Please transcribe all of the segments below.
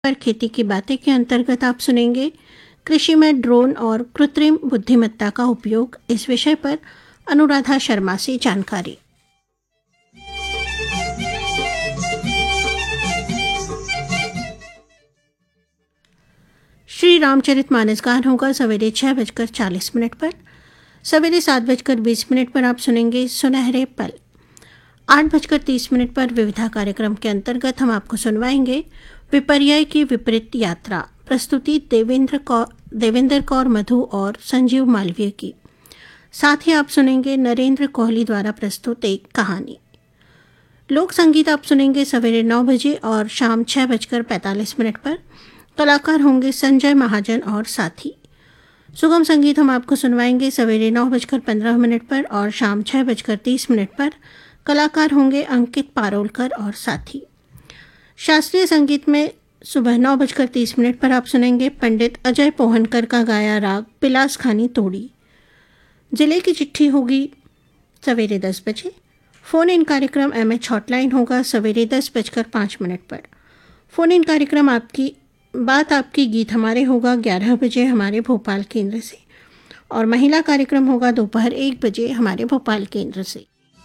पर खेती की बातें के अंतर्गत आप सुनेंगे कृषि में ड्रोन और कृत्रिम बुद्धिमत्ता का उपयोग, इस विषय पर अनुराधा शर्मा से जानकारी। श्री रामचरितमानस गान होगा सवेरे 6:40 पर। सवेरे 7:20 पर आप सुनेंगे सुनहरे पल। 8:30 पर विविधा कार्यक्रम के अंतर्गत हम आपको सुनवाएंगे विपर्यय की विपरीत यात्रा, प्रस्तुति देवेंद्र कौर मधु और संजीव मालवीय की। साथ ही आप सुनेंगे नरेंद्र कोहली द्वारा प्रस्तुत एक कहानी। लोक संगीत आप सुनेंगे सवेरे 9 बजे और शाम 6:45 पर। कलाकार होंगे संजय महाजन और साथी। सुगम संगीत हम आपको सुनवाएंगे सवेरे 9:15 पर और शाम 6:30 पर। कलाकार होंगे अंकित पारोलकर और साथी। शास्त्रीय संगीत में सुबह 9:30 पर आप सुनेंगे पंडित अजय पोहनकर का गाया राग पिलास खानी तोड़ी। जिले की चिट्ठी होगी सवेरे 10 बजे। फ़ोन इन कार्यक्रम MH हॉटलाइन होगा सवेरे 10:05 पर। फ़ोन इन कार्यक्रम आपकी गीत हमारे होगा 11 बजे हमारे भोपाल केंद्र से, और महिला कार्यक्रम होगा दोपहर 1 बजे हमारे भोपाल केंद्र से।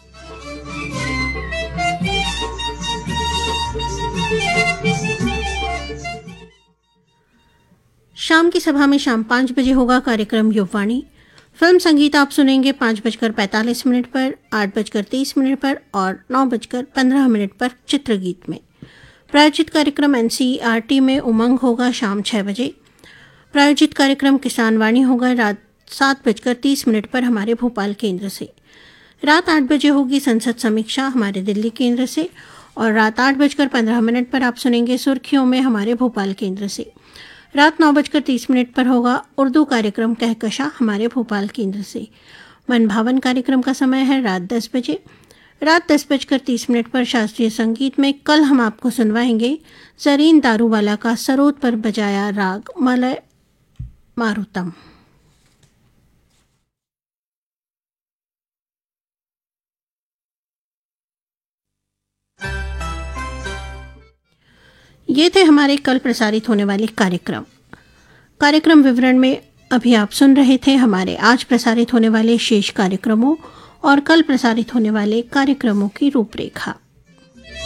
शाम की सभा में शाम 5 बजे होगा कार्यक्रम युववाणी। फिल्म संगीत आप सुनेंगे 5:45 पर, 8:30 पर और 9:15 पर चित्रगीत में। प्रायोजित कार्यक्रम NCERT में उमंग होगा शाम 6 बजे। प्रायोजित कार्यक्रम किसान वाणी होगा रात 7:30 पर हमारे भोपाल केंद्र से। रात 8 बजे होगी संसद समीक्षा हमारे दिल्ली केंद्र से, और रात 8:15 पर आप सुनेंगे सुर्खियों में हमारे भोपाल केंद्र से। रात 9:30 पर होगा उर्दू कार्यक्रम कहकशा हमारे भोपाल केंद्र से। मनभावन कार्यक्रम का समय है रात 10 बजे। रात 10:30 पर शास्त्रीय संगीत में कल हम आपको सुनवाएंगे जरीन दारूवाला का सरोद पर बजाया राग मलय मारुतम। ये थे हमारे कल प्रसारित होने वाले कार्यक्रम विवरण में अभी आप सुन रहे थे हमारे आज प्रसारित होने वाले शेष कार्यक्रमों और कल प्रसारित होने वाले कार्यक्रमों की रूपरेखा।